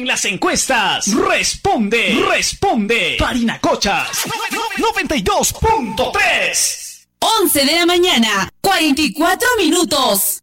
En las encuestas, responde Parinacochas 92.3. 11 de la mañana, 44 minutos.